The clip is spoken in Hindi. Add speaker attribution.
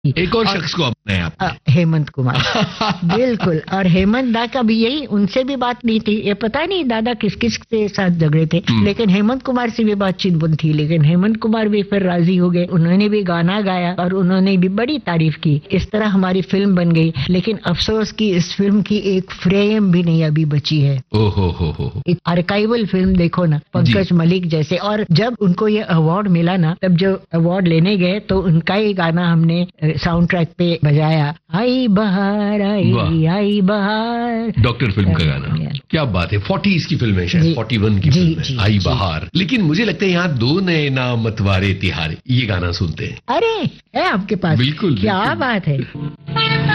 Speaker 1: एक और शख्स को अपनाया आपने।
Speaker 2: हेमंत कुमार। बिल्कुल। और हेमंत दा का भी यही, उनसे भी बात नहीं थी, ये पता नहीं दादा किस किस के साथ झगड़े थे, लेकिन हेमंत कुमार से भी बातचीत बंद थी। लेकिन हेमंत कुमार भी फिर राजी हो गए, उन्होंने भी गाना गाया और उन्होंने भी बड़ी तारीफ की। इस तरह हमारी फिल्म बन गई। लेकिन अफसोस की इस फिल्म की एक फ्रेम भी नहीं अभी बची है।
Speaker 1: ओहो हो।
Speaker 2: एक आर्काइवल फिल्म देखो ना, पंकज मलिक जैसे। और जब उनको ये अवार्ड मिला ना, तब जो अवार्ड लेने गए तो उनका ही गाना हमने साउंड ट्रैक पे बजाया, आई बहार आई बहार।
Speaker 1: डॉक्टर फिल्म का गाना, क्या बात है। 40s की फिल्म है शायद, 41 की फिल्म है आई बहार। लेकिन मुझे लगता है यहाँ दो नए नाम मतवारे तिहारे, ये गाना सुनते हैं।
Speaker 2: अरे है आपके पास?
Speaker 1: बिल्कुल,
Speaker 2: क्या बात है।